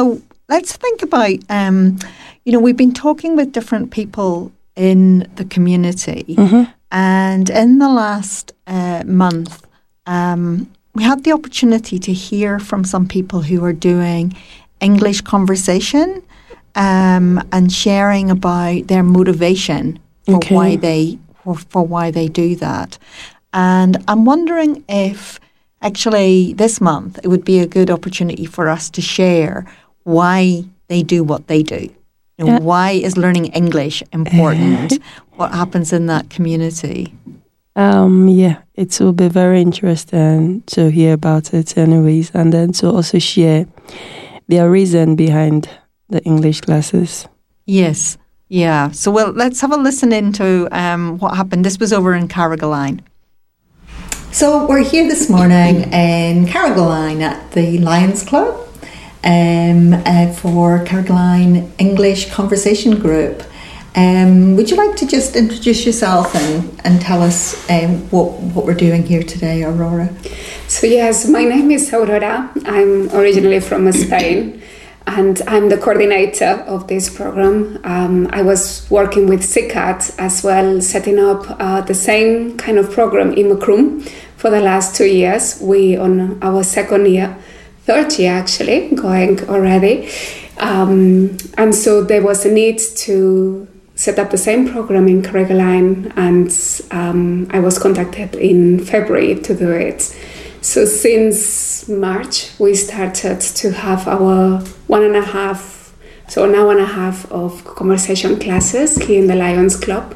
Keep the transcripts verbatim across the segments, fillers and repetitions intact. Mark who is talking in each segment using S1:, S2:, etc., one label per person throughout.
S1: So let's think about, um, you know, we've been talking with different people in the community.
S2: Mm-hmm.
S1: And in the last uh, month, um, we had the opportunity to hear from some people who are doing English conversation um, and sharing about their motivation for
S2: Okay.
S1: why they for, for why they do that. And I'm wondering if actually this month it would be a good opportunity for us to share why they do what they do. You know,
S2: Yeah.
S1: why is learning English important? What happens in that community?
S2: Um, yeah, it will be very interesting to hear about it anyways, and then to also share their reason behind the English classes.
S1: Yes, yeah. So well, let's have a listen into um, what happened. This was over in Carrigaline. So we're here this morning in Carrigaline at the Lions Club um, uh, for Carrigaline English Conversation Group. Um, would you like to just introduce yourself and, and tell us um, what, what we're doing here today, Aurora?
S3: So yes, my name is Aurora. I'm originally from Spain and I'm the coordinator of this program. Um, I was working with C C A T as well, setting up uh, the same kind of program in Macroom for the last two years. We on our second year, third year actually, going already. Um, and so there was a need to set up the same program in Carrigaline, and um, I was contacted in February to do it. So since March, we started to have our one and a half, so an hour and a half of conversation classes here in the Lions Club.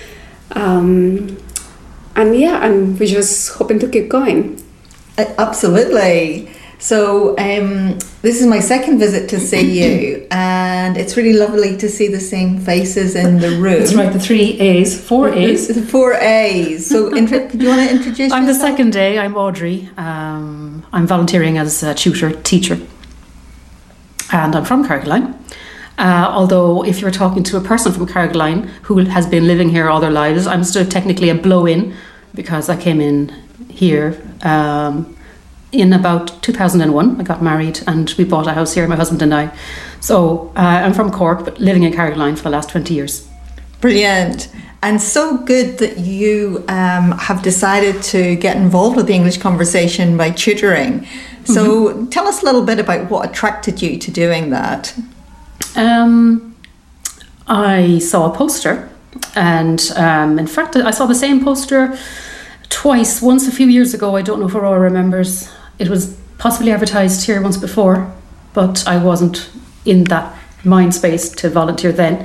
S3: Um, and yeah, and we're just hoping to keep going.
S1: Uh, absolutely. So um, this is my second visit to see you, and it's really lovely to see the same faces in the room.
S4: That's right, the three A's, four A's.
S1: The four A's. So intro- do you want to introduce
S4: I'm
S1: yourself?
S4: the second A, I'm Audrey. Um, I'm volunteering as a tutor, teacher. And I'm from Carrigaline. Uh, although if you're talking to a person from Carrigaline who has been living here all their lives, I'm still technically a blow-in because I came in here um, in about two thousand one. I got married and we bought a house here, my husband and I. So uh, I'm from Cork, but living in Carrigaline for the last twenty years.
S1: Brilliant. And so good that you um, have decided to get involved with the English conversation by tutoring. So mm-hmm. tell us a little bit about what attracted you to doing that.
S4: Um, I saw a poster, and um, in fact I saw the same poster twice. Once a few years ago, I don't know if Aurora remembers. It was possibly advertised here once before, but I wasn't in that mind space to volunteer then.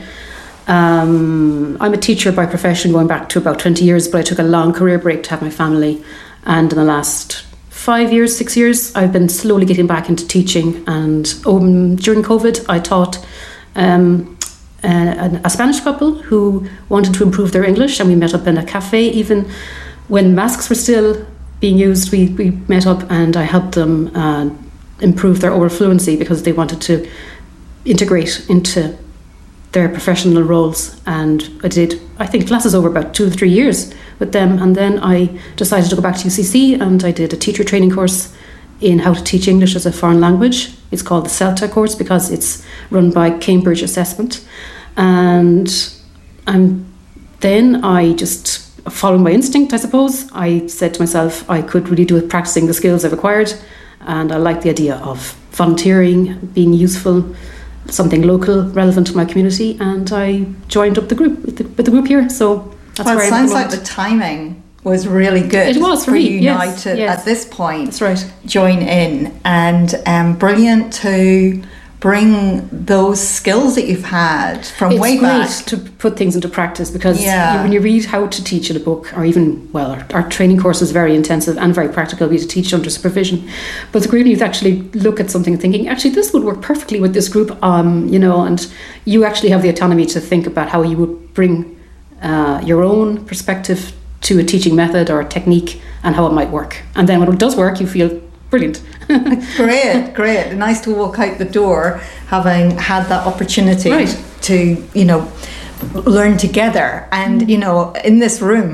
S4: Um, I'm a teacher by profession going back to about twenty years, but I took a long career break to have my family, and in the last five years, six years, I've been slowly getting back into teaching. And um, during COVID, I taught um, a, a Spanish couple who wanted to improve their English, and we met up in a cafe. Even when masks were still being used, we, we met up and I helped them uh, improve their oral fluency because they wanted to integrate into their professional roles. And I did, I think, classes over about two or three years with them, and then I decided to go back to U C C and I did a teacher training course in how to teach English as a foreign language. It's called the CELTA course because it's run by Cambridge Assessment. And and then I just, following my instinct, I suppose, I said to myself I could really do with practicing the skills I've acquired, and I like the idea of volunteering, being useful, something local, relevant to my community, and I joined up the group with the, with the group here. So that's
S1: well,
S4: where
S1: it
S4: I
S1: sounds like the timing was really good.
S4: It was for,
S1: for
S4: me,
S1: you
S4: yes,
S1: now to
S4: yes.
S1: at this point.
S4: That's right.
S1: Join in, and um, brilliant to bring those skills that you've had from
S4: it's
S1: way
S4: great
S1: back
S4: to put things into practice, because
S1: yeah.
S4: you, when you read how to teach in a book, or even, well, our, our training course is very intensive and very practical. We have to teach under supervision, but the group, you actually look at something thinking, actually this would work perfectly with this group, um, you know, and you actually have the autonomy to think about how you would bring uh, your own perspective to a teaching method or a technique and how it might work. And then when it does work, you feel brilliant.
S1: Great, great. Nice to walk out the door having had that opportunity
S4: right.
S1: to, you know, learn together. And, you know, in this room,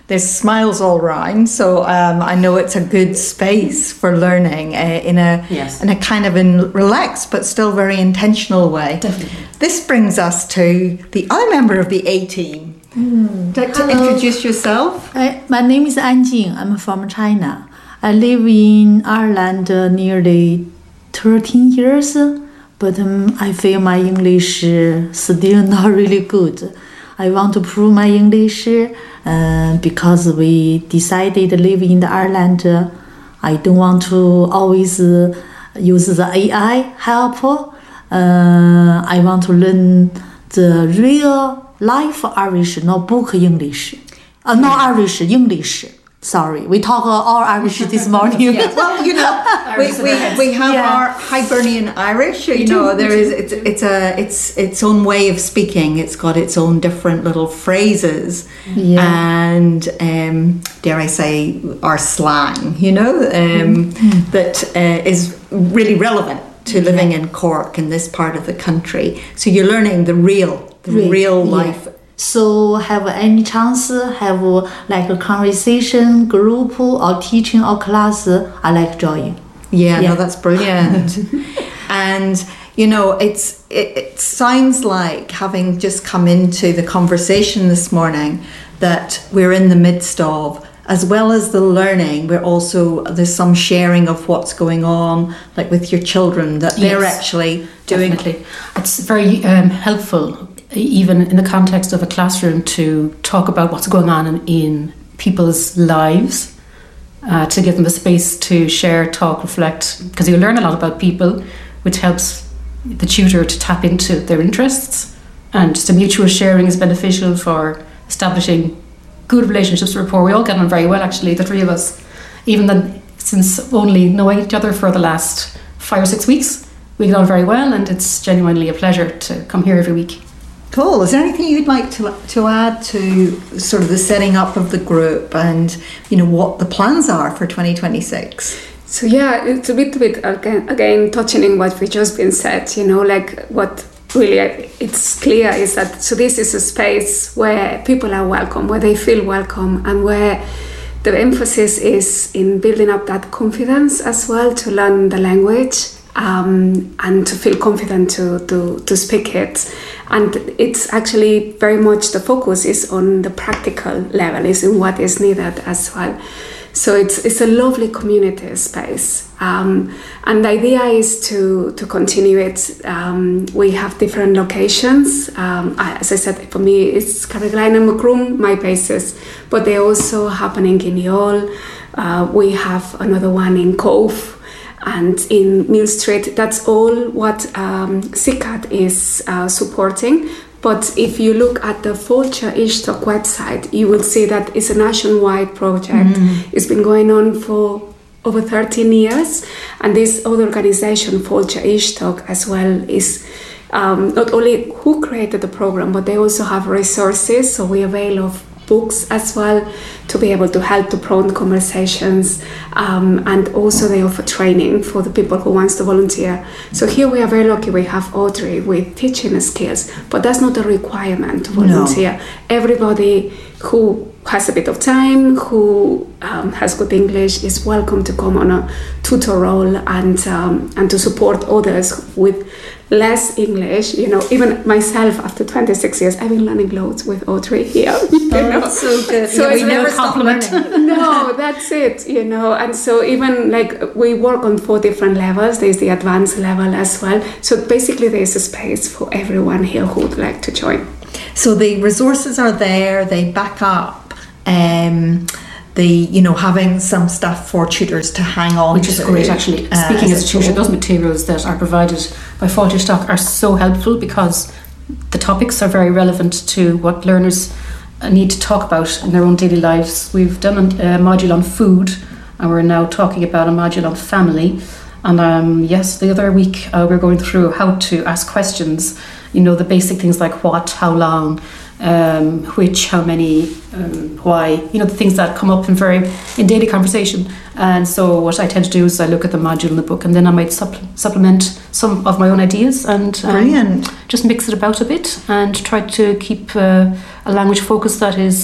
S1: there's smiles all round, so um, I know it's a good space for learning uh, in a
S4: Yes.
S1: in a kind of in relaxed but still very intentional way.
S4: Definitely.
S1: This brings us to the other member of the A team. Mm. Would you like to
S5: Hello.
S1: introduce yourself?
S5: Uh, my name is An Jing. I'm from China. I live in Ireland uh, nearly thirteen years, but um, I feel my English uh, still not really good. I want to prove my English uh, because we decided to live in the Ireland. Uh, I don't want to always uh, use the A I help. Uh, I want to learn the real life Irish, not book English. Uh, not Irish, English. Sorry, we talk uh, all Irish this morning.
S1: Yeah, well, you know, we, we, we have
S5: Yeah.
S1: our Hibernian Irish. You know, there is it's it's a it's its own way of speaking. It's got its own different little phrases,
S5: Yeah.
S1: and um, dare I say, our slang. You know, um,
S5: Mm-hmm.
S1: that uh, is really relevant to living in Cork in this part of the country. So you're learning the real, the
S5: Real,
S1: real
S5: yeah.
S1: life.
S5: So have any chance, have uh, like a conversation group or teaching or class, I like join.
S1: Yeah,
S5: Yeah.
S1: no, that's brilliant. And you know, it's it, it sounds like, having just come into the conversation this morning, that we're in the midst of, as well as the learning, we're also, there's some sharing of what's going on, like with your children, that they're
S4: Yes,
S1: actually doing.
S4: Definitely. It's very um, helpful, even in the context of a classroom, to talk about what's going on in, in people's lives, uh, to give them the space to share, talk, reflect, because you learn a lot about people, which helps the tutor to tap into their interests, and just a mutual sharing is beneficial for establishing good relationships, rapport. We all get on very well, actually, the three of us, even then, since only knowing each other for the last five or six weeks, we get on very well, and it's genuinely a pleasure to come here every week.
S1: Cool. Is there anything you'd like to to add to sort of the setting up of the group, and you know what the plans are for twenty twenty-six?
S3: So yeah, it's a bit bit again, again touching in what we just been said. You know, like what really it's clear is that so this is a space where people are welcome, where they feel welcome, and where the emphasis is in building up that confidence as well to learn the language. Um, and to feel confident to, to, to speak it. And it's actually very much the focus is on the practical level, is in what is needed as well. So it's it's a lovely community space. Um, and the idea is to, to continue it. Um, we have different locations. Um, as I said, for me, it's Carrigaline and Macroom, my bases, but they're also happening in Youghal. Uh, we have another one in Cove, and in Mill Street. That's all what um, C C A T is uh, supporting. But if you look at the Fáilte Uisneach website, you will see that it's a nationwide project. Mm. It's been going on for over thirteen years. And this other organization, Fáilte Uisneach, as well, is um, not only who created the program, but they also have resources. So we avail of books as well to be able to help to prompt conversations, um, and also they offer training for the people who wants to volunteer. So here we are very lucky, we have Audrey with teaching skills, but that's not a requirement to volunteer. No. Everybody who has a bit of time, who um, has good English, is welcome to come on a tutor role and um, and to support others with less English. You know, even myself, after twenty-six years, I've been learning loads with Audrey here. You
S1: oh,
S3: know?
S1: That's so good.
S3: So
S1: yeah,
S3: it's
S1: we never stop learning.
S3: No, that's it, you know. And so even like we work on four different levels. There's the advanced level as well. So basically there's a space for everyone here who would like to join.
S1: So the resources are there, they back up um, the, you know, having some stuff for tutors to hang on
S4: Which
S1: to.
S4: is great, actually.
S1: Uh,
S4: Speaking as
S1: as
S4: a tutor, those materials that are provided by Fáilte Uisneach are so helpful because the topics are very relevant to what learners need to talk about in their own daily lives. We've done a module on food, and we're now talking about a module on family. And um, yes, the other week uh, we're going through how to ask questions, you know, the basic things like what, how long, um, which, how many, um, why, you know, the things that come up in very in daily conversation. And so what I tend to do is I look at the module in the book, and then I might supple- supplement some of my own ideas and um,
S1: Brilliant.
S4: just mix it about a bit and try to keep uh, a language focus that is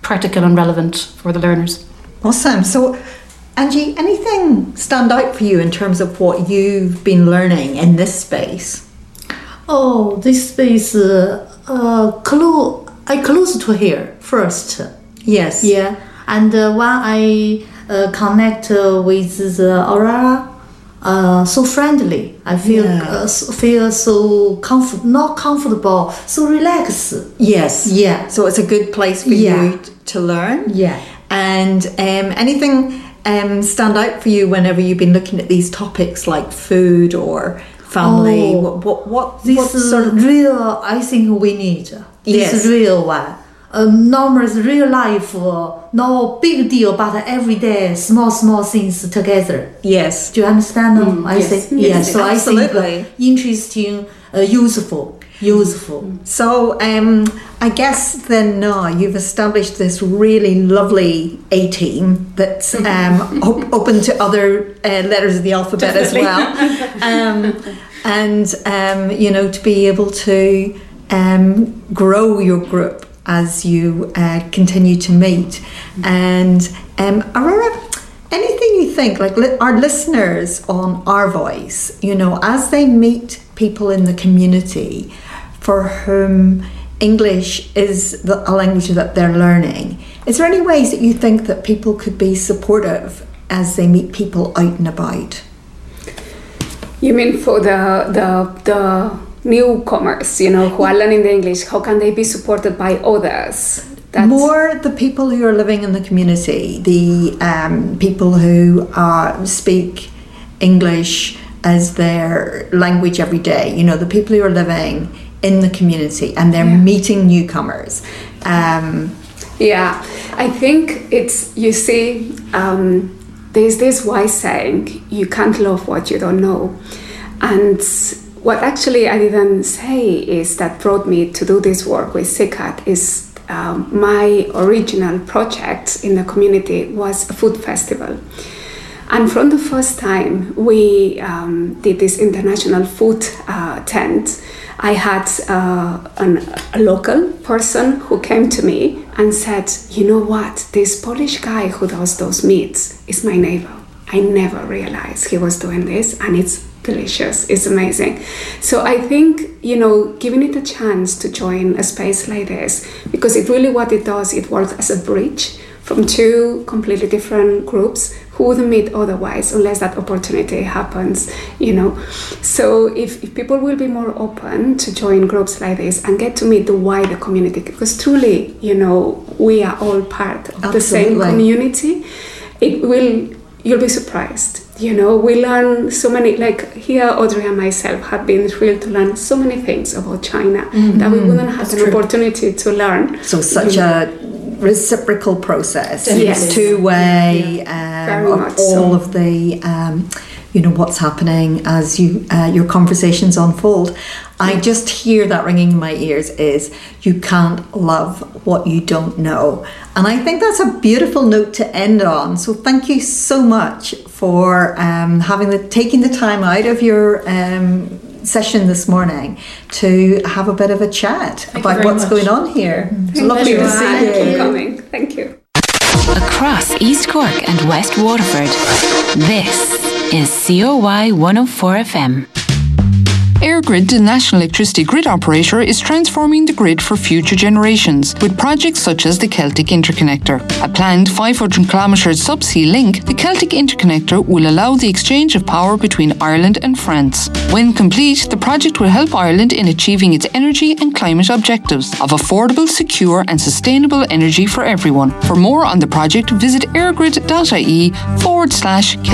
S4: practical and relevant for the learners.
S1: Awesome. So, Angie, anything stand out for you in terms of what you've been learning in this space?
S5: Oh, this space, uh, uh, close, I close to here first.
S1: Yes.
S5: Yeah, and uh, when I uh, connect uh, with the Aurora, uh, so friendly. I feel
S1: Yeah.
S5: uh, so, feel so comfort, not comfortable, so relaxed.
S1: Yes.
S5: Yeah.
S1: So it's a good place for
S5: Yeah.
S1: you t- to learn.
S5: Yeah.
S1: And um, anything um, stand out for you whenever you've been looking at these topics like food or family?
S5: Oh,
S1: what what what,
S5: This
S1: what
S5: is
S1: sort of
S5: real. I think we need this
S1: Yes.
S5: real one. Um, normal real life, uh, no big deal, but every day small small things together.
S1: yes.
S5: Do you understand? Mm, I
S4: yes.
S5: say
S1: Yes,
S5: yeah. So
S1: absolutely.
S5: I think uh, interesting, uh, useful, useful.
S1: So um, I guess then now you've established this really lovely A team that's um, op- open to other uh, letters of the alphabet as well, um, and um, you know, to be able to um, grow your group as you uh, continue to meet. And um, Aurora, anything you think, like li- our listeners on Our Voice, you know, as they meet people in the community for whom English is the, a language that they're learning, is there any ways that you think that people could be supportive as they meet people out and about?
S3: You mean for the the the newcomers, you know, who are learning the English? How can they be supported by others? That's
S1: More the people who are living in the community, the um, people who uh, speak English as their language every day, you know, the people who are living in the community and they're
S3: Yeah.
S1: meeting newcomers. Um,
S3: Yeah, I think it's, you see, um, there's this wise saying, you can't love what you don't know. And what actually I didn't say is that brought me to do this work with SICAT is um, my original project in the community was a food festival. And from the first time we um, did this international food uh, tent, I had uh, an, a local person who came to me and said, you know what, this Polish guy who does those meats is my neighbor. I never realized he was doing this, and it's delicious, it's amazing. So I think, you know, giving it a chance to join a space like this, because it really what it does, it works as a bridge from two completely different groups who wouldn't meet otherwise unless that opportunity happens, you know. So if, if people will be more open to join groups like this and get to meet the wider community, because truly, you know, we are all part of the same
S1: Absolutely.
S3: community, it will, you'll be surprised. You know, we learn so many, like here Audrey and myself have been thrilled to learn so many things about China that we wouldn't have
S1: That's
S3: an
S1: true.
S3: opportunity to learn.
S1: so such
S3: you know.
S1: a reciprocal process.
S3: Definitely.
S1: It's two-way
S3: Very
S1: um,
S3: much
S1: of all
S3: so.
S1: of the, um, you know, what's happening as you uh, your conversations unfold. I just hear that ringing in my ears is you can't love what you don't know. And I think that's a beautiful note to end on. So thank you so much for um, having the taking the time out of your um, session this morning to have a bit of a chat
S4: Thank you
S1: about
S4: very
S1: what's
S4: much.
S1: going on here. It's
S3: Thank
S1: lovely
S3: you.
S1: to see
S3: Thank
S1: you.
S3: you for coming. Thank you.
S6: Across East Cork and West Waterford, this is C O Y one oh four F M.
S7: EirGrid, the national electricity grid operator, is transforming the grid for future generations with projects such as the Celtic Interconnector. A planned five hundred kilometre subsea link, the Celtic Interconnector will allow the exchange of power between Ireland and France. When complete, the project will help Ireland in achieving its energy and climate objectives of affordable, secure and sustainable energy for everyone. For more on the project, visit airgrid.ie forward slash